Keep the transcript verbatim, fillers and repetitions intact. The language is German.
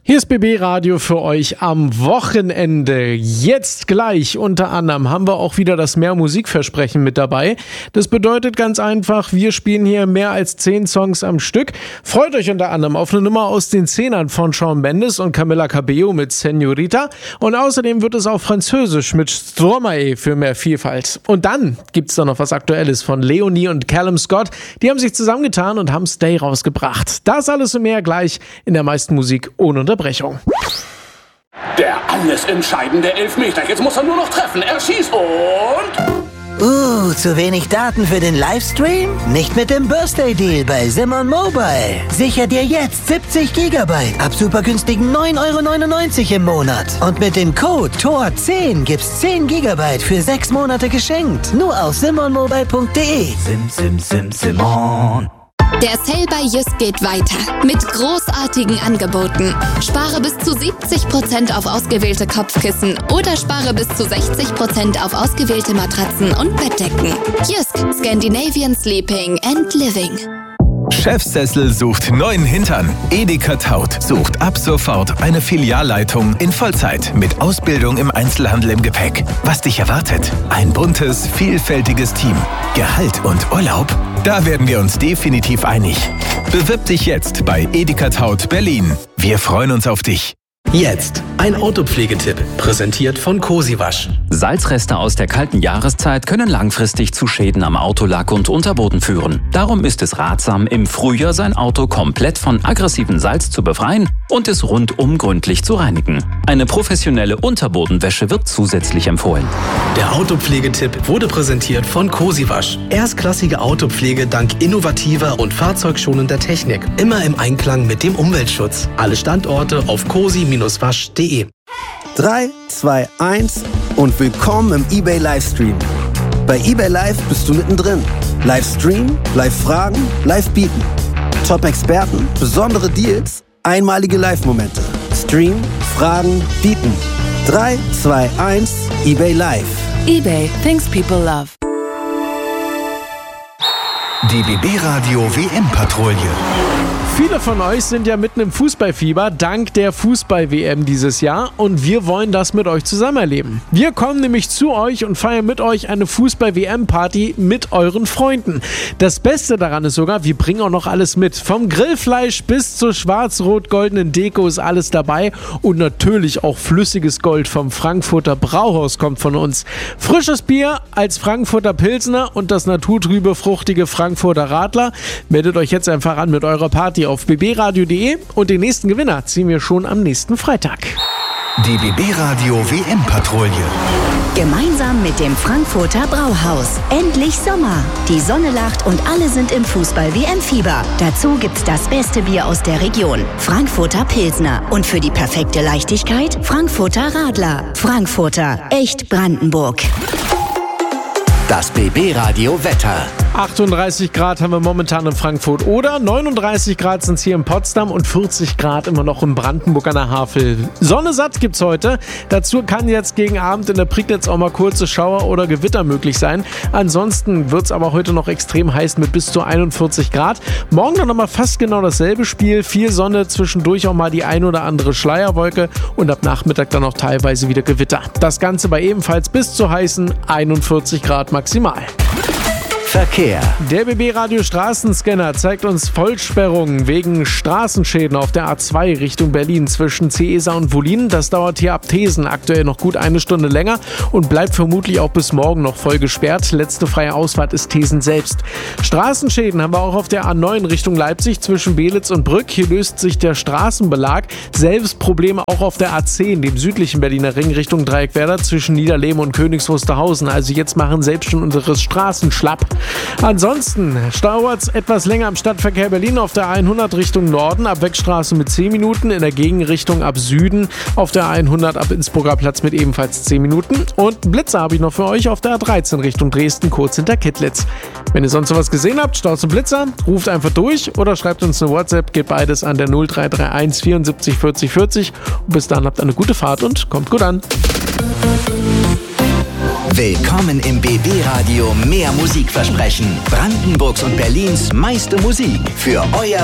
Hier ist B B Radio für euch am Wochenende. Jetzt gleich unter anderem haben wir auch wieder das Mehr Musikversprechen mit dabei. Das bedeutet ganz einfach, wir spielen hier mehr als zehn Songs am Stück. Freut euch unter anderem auf eine Nummer aus den Zehnern von Shawn Mendes und Camila Cabello mit Señorita. Und außerdem wird es auch Französisch mit Stromae für mehr Vielfalt. Und dann gibt's da noch was Aktuelles von Leonie und Callum Scott. Die haben sich zusammengetan und haben Stay rausgebracht. Das alles und mehr gleich in der meisten Musik ohne Unterbrechung. Der alles entscheidende Elfmeter. Jetzt muss er nur noch treffen. Er schießt und... Uh, zu wenig Daten für den Livestream? Nicht mit dem Birthday Deal bei Simon Mobile. Sicher dir jetzt siebzig Gigabyte ab super günstigen neun Euro neunundneunzig im Monat. Und mit dem Code T O R zehn gibt's zehn Gigabyte für sechs Monate geschenkt. Nur auf simon mobile punkt de. Sim, sim, sim, Simon. Der Sale bei Jysk geht weiter mit großartigen Angeboten. Spare bis zu siebzig Prozent auf ausgewählte Kopfkissen oder spare bis zu sechzig Prozent auf ausgewählte Matratzen und Bettdecken. Jysk, Scandinavian Sleeping and Living. Chefsessel sucht neuen Hintern. Edeka Taut sucht ab sofort eine Filialleitung in Vollzeit mit Ausbildung im Einzelhandel im Gepäck. Was dich erwartet? Ein buntes, vielfältiges Team. Gehalt und Urlaub? Da werden wir uns definitiv einig. Bewirb dich jetzt bei Edeka Taut Berlin. Wir freuen uns auf dich. Jetzt ein Autopflegetipp, präsentiert von Cosiwasch. Salzreste aus der kalten Jahreszeit können langfristig zu Schäden am Autolack und Unterboden führen. Darum ist es ratsam, im Frühjahr sein Auto komplett von aggressivem Salz zu befreien und es rundum gründlich zu reinigen. Eine professionelle Unterbodenwäsche wird zusätzlich empfohlen. Der Autopflegetipp wurde präsentiert von Cosiwasch. Erstklassige Autopflege dank innovativer und fahrzeugschonender Technik. Immer im Einklang mit dem Umweltschutz. Alle Standorte auf cosi Bindestrich wasch punkt de. drei, zwei, eins und willkommen im eBay Livestream. Bei eBay Live bist du mittendrin. Livestream, Live-Fragen, Live-Bieten. Top-Experten, besondere Deals, einmalige Live-Momente. Stream, Fragen, Bieten. drei, zwei, eins, eBay Live. eBay, things people love. Die B B Radio W M-Patrouille. Viele von euch sind ja mitten im Fußballfieber, dank der Fußball-W M dieses Jahr, und wir wollen das mit euch zusammen erleben. Wir kommen nämlich zu euch und feiern mit euch eine Fußball-W M-Party mit euren Freunden. Das Beste daran ist sogar, wir bringen auch noch alles mit. Vom Grillfleisch bis zur schwarz-rot-goldenen Deko ist alles dabei und natürlich auch flüssiges Gold vom Frankfurter Brauhaus kommt von uns. Frisches Bier als Frankfurter Pilsner und das naturtrübe, fruchtige Frankfurter Radler. Meldet euch jetzt einfach an mit eurer Party auf b b radio punkt de und den nächsten Gewinner ziehen wir schon am nächsten Freitag. Die B B Radio W M-Patrouille. Gemeinsam mit dem Frankfurter Brauhaus. Endlich Sommer. Die Sonne lacht und alle sind im Fußball-W M-Fieber. Dazu gibt's das beste Bier aus der Region. Frankfurter Pilsner. Und für die perfekte Leichtigkeit Frankfurter Radler. Frankfurter. Echt Brandenburg. Das B B Radio Wetter. achtunddreißig Grad haben wir momentan in Frankfurt oder neununddreißig Grad sind es hier in Potsdam und vierzig Grad immer noch in Brandenburg an der Havel. Sonne satt gibt's heute. Dazu kann jetzt gegen Abend in der Prignitz auch mal kurze Schauer oder Gewitter möglich sein. Ansonsten wird's aber heute noch extrem heiß mit bis zu einundvierzig Grad. Morgen dann nochmal fast genau dasselbe Spiel. Viel Sonne, zwischendurch auch mal die ein oder andere Schleierwolke und ab Nachmittag dann auch teilweise wieder Gewitter. Das Ganze bei ebenfalls bis zu heißen einundvierzig Grad maximal. Verkehr. Der B B Radio Straßenscanner zeigt uns Vollsperrungen wegen Straßenschäden auf der A zwei Richtung Berlin zwischen Ceesa und Wollin. Das dauert hier ab Thesen aktuell noch gut eine Stunde länger und bleibt vermutlich auch bis morgen noch voll gesperrt. Letzte freie Ausfahrt ist Thesen selbst. Straßenschäden haben wir auch auf der A neun Richtung Leipzig zwischen Belitz und Brück. Hier löst sich der Straßenbelag. Selbes Probleme auch auf der A zehn, dem südlichen Berliner Ring Richtung Dreieckwerder zwischen Niederleben und Königs Wusterhausen. Also jetzt machen selbst schon unsere Straßen schlapp. Ansonsten dauert es etwas länger im Stadtverkehr Berlin auf der hundert Richtung Norden ab Wegstraße mit zehn Minuten, in der Gegenrichtung ab Süden auf der hundert ab Innsbrucker Platz mit ebenfalls zehn Minuten und einen Blitzer habe ich noch für euch auf der A dreizehn Richtung Dresden, kurz hinter Kittlitz. Wenn ihr sonst sowas gesehen habt, Staus und Blitzer, ruft einfach durch oder schreibt uns eine WhatsApp, geht beides an der null drei drei eins vierundsiebzig vierzig vierzig und bis dann habt eine gute Fahrt und kommt gut an. Willkommen im B B Radio Mehr Musikversprechen. Brandenburgs und Berlins meiste Musik für euer